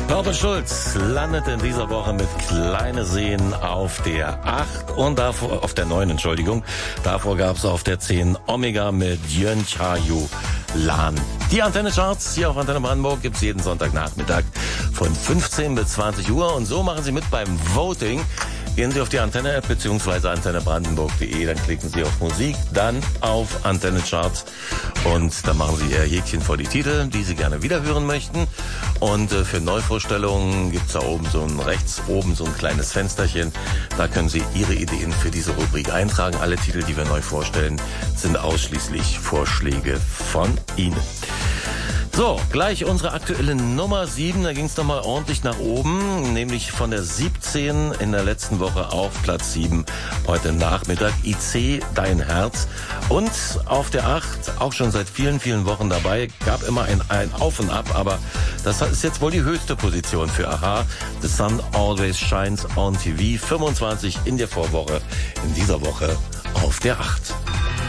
Torben Schulz landete in dieser Woche mit Kleine Seen auf der 8 und davor, auf der 9, Entschuldigung. Davor gab es auf der 10 Omega mit Jön Chayu Lan. Die Antenne Charts hier auf Antenne Brandenburg gibt's jeden Sonntagnachmittag von 15 bis 20 Uhr und so machen Sie mit beim Voting. Gehen Sie auf die Antenne-App bzw. antennebrandenburg.de, dann klicken Sie auf Musik, dann auf Antenne Charts und dann machen Sie Ihr Häkchen vor die Titel, die Sie gerne wiederhören möchten. Und für Neuvorstellungen gibt's da oben rechts oben so ein kleines Fensterchen. Da können Sie Ihre Ideen für diese Rubrik eintragen. Alle Titel, die wir neu vorstellen, sind ausschließlich Vorschläge von Ihnen. So, gleich unsere aktuelle Nummer 7, da ging es nochmal ordentlich nach oben, nämlich von der 17 in der letzten Woche auf Platz 7, heute Nachmittag, IC, Dein Herz. Und auf der 8, auch schon seit vielen, vielen Wochen dabei, gab immer ein Auf und Ab, aber das ist jetzt wohl die höchste Position für Aha. The Sun Always Shines on TV, 25 in der Vorwoche, in dieser Woche auf der 8.